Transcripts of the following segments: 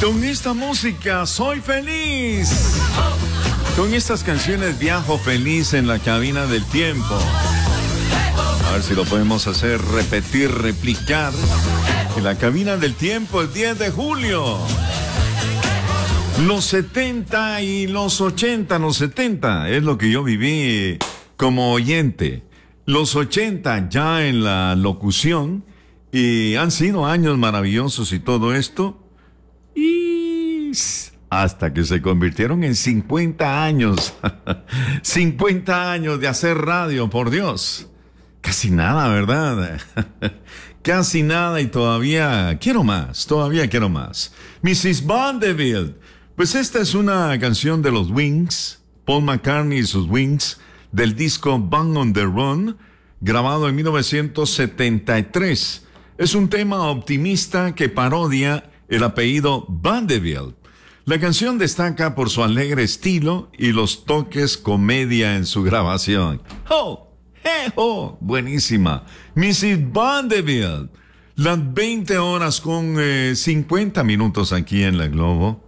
Con esta música soy feliz. Con estas canciones viajo feliz en la cabina del tiempo. A ver si lo podemos hacer repetir, replicar. En la cabina del tiempo el 10 de julio. Los 70 y los 80, los 70 es lo que yo viví como oyente. Los 80 ya en la locución y han sido años maravillosos y todo esto. Y hasta que se convirtieron en 50 años. 50 años de hacer radio, por Dios. Casi nada, ¿verdad? Casi nada y todavía quiero más, Mrs. Vanderbilt. Pues esta es una canción de los Wings, Paul McCartney y sus Wings, del disco Bang on the Run, grabado en 1973. Es un tema optimista que parodia el apellido Vanderbilt. La canción destaca por su alegre estilo y los toques comedia en su grabación. ¡Oh! ¡Oh! Buenísima. Mrs. Vanderbilt. Las 20 horas con 50 minutos aquí en la Globo.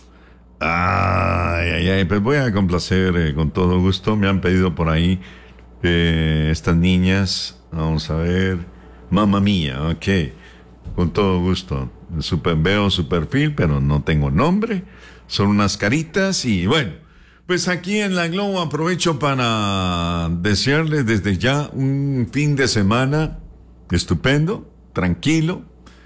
Pues voy a complacer con todo gusto. Me han pedido por ahí estas niñas. Vamos a ver. Mamma Mía, ok. Con todo gusto. Veo su perfil, pero no tengo nombre. Son unas caritas y bueno. Pues aquí en la Globo aprovecho para desearles desde ya un fin de semana estupendo, tranquilo.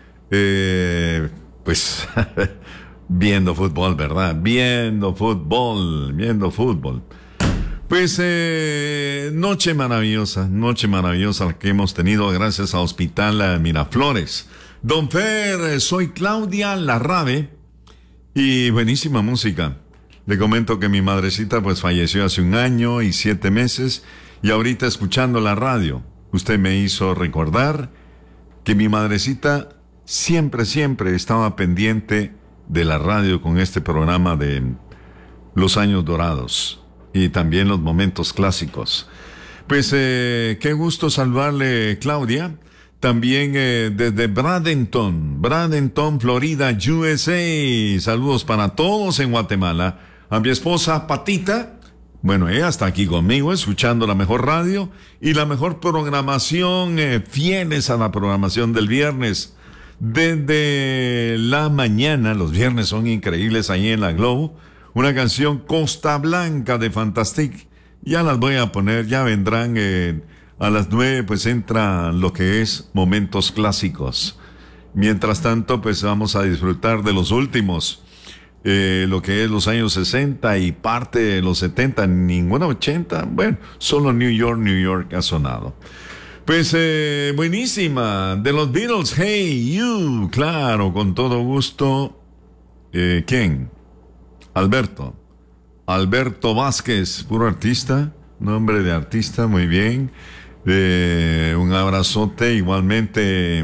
Pues viendo fútbol, ¿verdad? Viendo fútbol. Pues noche maravillosa la que hemos tenido gracias a Hospital Miraflores. Don Fer, soy Claudia Larrabe y buenísima música. Le comento que mi madrecita pues falleció hace 1 año y 7 meses y ahorita escuchando la radio, usted me hizo recordar que mi madrecita siempre estaba pendiente de la radio con este programa de los años dorados y también los momentos clásicos. Pues qué gusto saludarle, Claudia. También desde Bradenton, Florida, USA. Saludos para todos en Guatemala. A mi esposa Patita, bueno, ella está aquí conmigo escuchando la mejor radio y la mejor programación, fieles a la programación del viernes. Desde la mañana, los viernes son increíbles ahí en la Globo. Una canción Costa Blanca de Fantastic. Ya las voy a poner, ya vendrán a las 9, pues entra lo que es momentos clásicos. Mientras tanto, pues vamos a disfrutar de los últimos. Lo que es los años 60 y parte de los 70, ninguna 80, bueno, solo New York ha sonado. Pues buenísima, de los Beatles, Hey You, claro, con todo gusto. ¿Quién? Alberto Vázquez, puro artista, nombre de artista, muy bien. Un abrazote, igualmente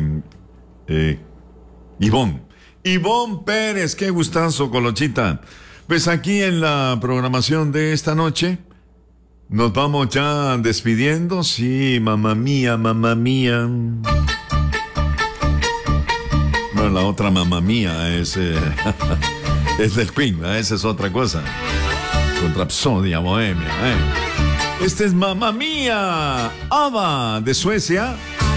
Ivonne Pérez, qué gustazo, Colochita. Pues aquí en la programación de esta noche, nos vamos ya despidiendo. Sí, mamá mía. Bueno, la otra mamá mía es del Queen, esa es otra cosa. Con Rapsodia Bohemia. Este es Mamma Mía, ABBA de Suecia.